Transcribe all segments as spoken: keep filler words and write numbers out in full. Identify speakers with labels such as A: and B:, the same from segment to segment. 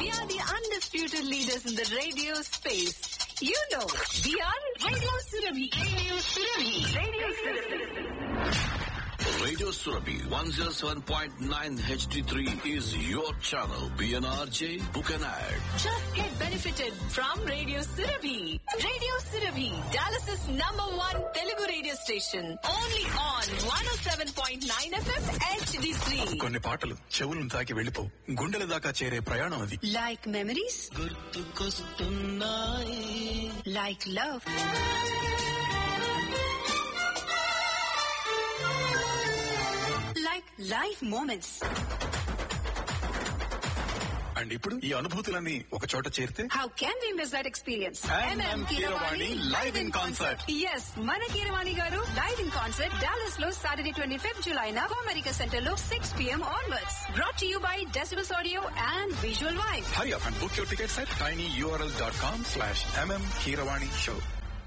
A: We are the undisputed leaders in the radio space. You know, we are Radio Surabhi. Radio Surabhi. Radio Surabhi.
B: Radio Surabhi one oh seven point nine H D three is your channel. P N R J, book an ad.
A: Just get benefited from Radio Surabhi. Radio Surabhi, Dallas's number one Telugu radio station. Only on one oh seven point nine F M H D three.
C: కొన్ని పాటలు చెవులను తాకి వెళ్ళిపో గుండెల దాకా చేరే ప్రయాణం అది.
A: Like memories.
B: గుర్తుకొస్తున్నాయి.
A: Like love. Like life moments.
C: And ఇప్పుడు ఈ అనుభూతులన్నీ ఒక చోట చేరితే
A: How can we miss that experience?
C: M M Keeravani live in concert.
A: Yes, మన కీరవాణి గారు live in concert Dallas లో Saturday twenty-fifth July na Comerica Center లో six p.m. onwards. Brought to you by Decibels Audio and Visual Vibe.
C: Hurry up and book your tickets at tinyurl dot com slash M M Keeravani show.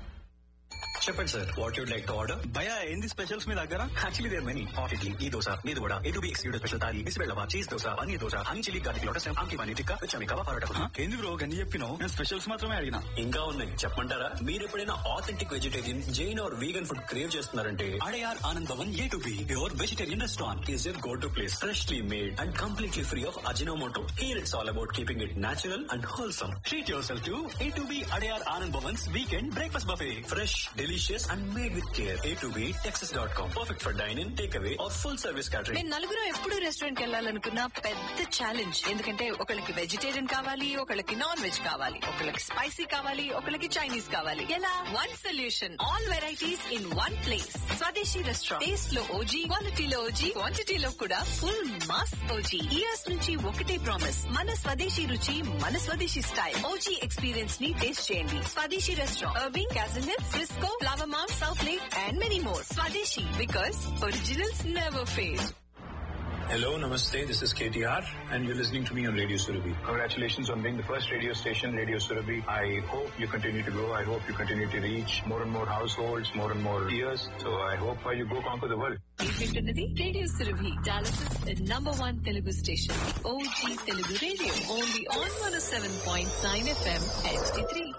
D: చెప్పండి sir, what you'd like to order?
C: భయ ఏంది specials మీ దగ్గర?
D: Actually there many. Hot idli, ఈ దోశ, మీది కూడా, A to be excluded special thali, బిస్బెల్లవా, cheese dosa, paneer dosa, honey chilli garlic lotus, ఆమ్కి paneer tikka, వెచ్చమి kebab parotta.
C: ఏంది bro గన్ని చెప్పినావు? నేను స్పెషల్స్ మాత్రమే అడిగినా.
D: ఇంకా ఉన్నాయి చెప్పమంటారా? మీరు ఎప్పుడైనా authentic vegetarian, Jain are vegan food crave చేస్తున్నారంటే Adyar Anand Bhavan A to be your vegetarian restaurant is your go to place. Freshly made and completely free of Ajinomoto. Here it's all about keeping it natural and wholesome. Treat your self to A to be Adyar Anand Bhavan's weekend breakfast buffet. Fresh, delicious and made with care. A to B Texas dot com. Perfect for dine-in, takeaway or full service catering.
A: మేము నలుగురు ఎప్పుడు restaurant కి వెళ్ళాలనుకున్న పెద్ద challenge. ఎందుకంటే ఒకళ్ళకి vegetarian కావాలి, ఒకళ్ళకి non veg కావాలి, ఒకళ్ళకి స్పైసీ కావాలి, ఒకళ్ళకి చైనీస్ కావాలి. ఎలా? One solution, all varieties in one place. స్వదేశీ రెస్టారెంట్. టేస్ట్ లో ఓజీ, క్వాలిటీలో ఓజీ, క్వాంటిటీలో కూడా ఫుల్ మాస్ ఓజీ. ఇయర్స్ నుంచి ఒకటే ప్రామిస్, మన స్వదేశీ రుచి, మన స్వదేశీ స్టైల్. ఓజీ ఎక్స్పీరియన్స్ ని టేస్ట్ చేయండి. స్వదేశీ restaurant, Irving, castle hills, Frisco, flower ma'am, south Lake and many more. Swadeshi, because originals never fail.
E: Hello, namaste. This is K T R and you're listening to me on Radio Surabhi. Congratulations on being the first radio station, Radio Surabhi. I hope you continue to grow. I hope you continue to reach more and more households, more and more ears. So I hope uh, you go conquer the world.
A: Radio Surabhi, Dallas's number one Telugu station. O G Telugu Radio, only on one oh seven point nine F M H D three.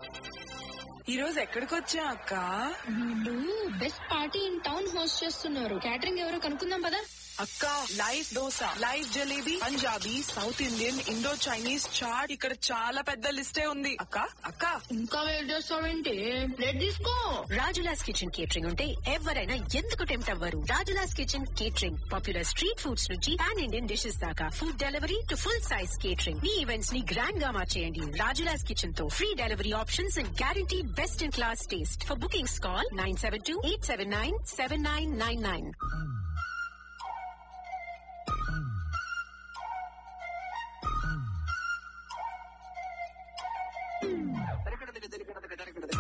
F: ఈ రోజు ఎక్కడికి వచ్చా అక్క?
G: వీళ్ళు best party in town host చేస్తున్నారు. Catering ఎవరో కనుక్కుందాం పదా.
F: అక్క, live dosa, live jalebi, Punjabi, south Indian, Indo Chinese, chat, ఇక్కడ చాలా పెద్ద లిస్టే ఉంది. అక్క అక్క
G: ఇంకా వెయిట్ చేస్తావేంటి? ప్లేట్ తీసుకో.
A: రాజులాస్ కిచెన్ కేటరింగ్ ఉంటే ఎవరైనా ఎందుకు టెంప్ట్ అవ్వరు? Rajula's kitchen catering, popular street foods నుంచి పాన్ ఇండియన్ డిషెస్ దాకా, food delivery to full size catering. Me events ని గ్రాండ్ గా మార్చేయండి రాజులాస్ కిచెన్ తో. Free delivery options and guarantee best in class taste. For bookings call nine seven two eight seven nine seven nine nine nine.